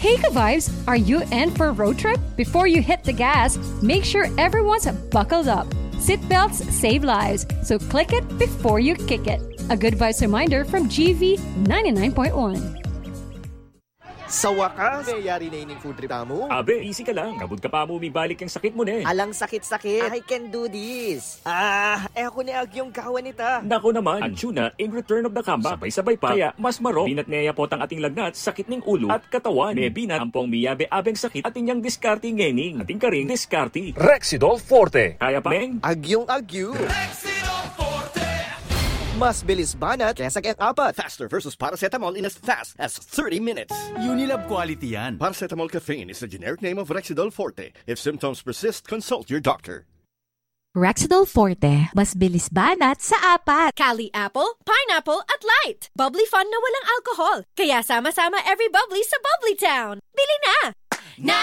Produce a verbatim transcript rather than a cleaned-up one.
Hey ka-vibes, are you in for a road trip? Before you hit the gas, make sure everyone's buckled up. Seatbelts save lives, so click it before you kick it. A good vibes reminder from G V ninety-nine point one. Sa wakas, mayayari na ining food trip mo. Abe, easy ka lang. Kabud ka pa mo, umibalik yung sakit mo na eh. Alang sakit-sakit. I can do this. Ah, eh ako ni Ag yung kawan nita. Nako naman, Anjuna, in return of the comeback. Sabay-sabay pa. Kaya, mas maro. Binat niya po ang ating lagnat, sakit ning ulo at katawan. May binat, ampong miyabe-abeng sakit at inyang diskarte ngening. Ating karing diskarte. Rexidol Forte. Kaya pa, Meng? Ag yung agyo. Rexidol Forte. Mas bilis banat kesa kayang apat. Faster versus paracetamol in as fast as thirty minutes. Unilab quality yan. Paracetamol caffeine is the generic name of Rexidol Forte. If symptoms persist, consult your doctor. Rexidol Forte, mas bilis banat sa apat. Cali Apple, Pineapple at Light. Bubbly fun na walang alcohol. Kaya sama-sama every bubbly sa Bubbly Town. Bili na! Na!